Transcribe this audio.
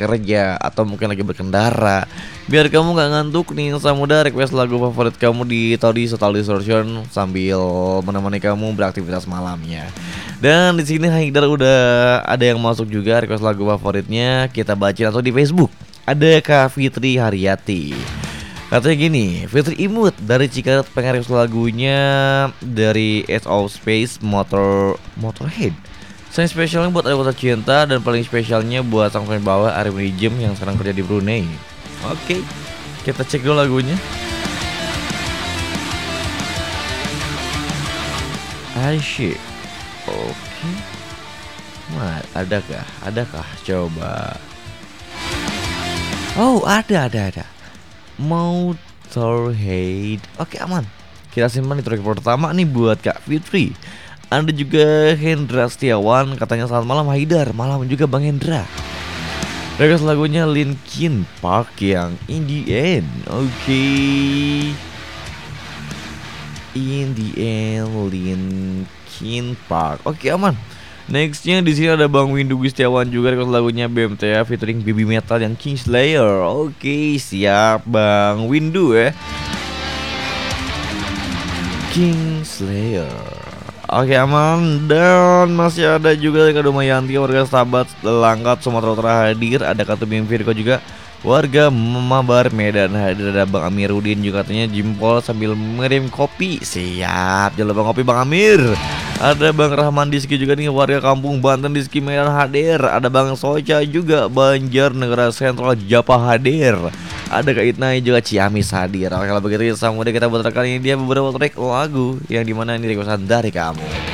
kerja atau mungkin lagi berkendara. Biar kamu gak ngantuk nih, Samudra request lagu favorit kamu di Todi Total Distortion sambil menemani kamu beraktivitas malamnya. Dan di sini Haidar udah ada yang masuk juga request lagu favoritnya, kita baca atau di Facebook. Ada Kak Fitri Haryati. Katanya gini, Fitri Imut dari Cikarang pengen request lagunya dari Edge of Space Motorhead. Sayang spesialnya buat Adekoto Cinta dan paling spesialnya buat sang pemain bawah Arif Jem yang sekarang kerja di Brunei. Oke, kita cek dulu lagunya. Asyik. Oke. Nah, adakah? Coba. Oh, ada. Motorhead. Oke, aman. Kita simpan di track pertama nih buat Kak Fitri. Ada juga Hendra Setiawan, katanya selamat malam Haidar, malam juga Bang Hendra. Request lagunya Linkin Park yang In The End. Oke. In The End, Linkin Park. Oke, aman. Nextnya di sini ada Bang Windu Gustiawan juga request lagunya BMTA featuring Baby Metal yang Kingslayer. Oke, siap Bang Windu ya. Kingslayer. Oke, aman. Dan masih ada juga Kado Mayanti warga Sahabat Langkat Sumatera Utara hadir. Ada Katu Bim Virgo juga warga Mabar Medan hadir. Ada Bang Amiruddin juga katanya jimpol sambil mengirim kopi. Siap, jangan lupa kopi Bang Amir. Ada Bang Rahman Diski juga nih warga Kampung Banten Diski Medan hadir. Ada Bang Soca juga Banjar Negara Sentral Japa hadir. Ada Kak Itnai juga Ciamis hadir. Oke, kalau begitu Samudra kita putarkan ini dia beberapa track lagu yang dimana ini requestan dari kamu.